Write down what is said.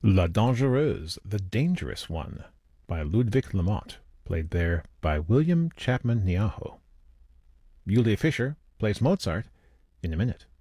La Dangereuse, The Dangerous One, by Ludwig Lamont, played there by William Chapman Niaho. Yulia Fisher plays Mozart in a minute.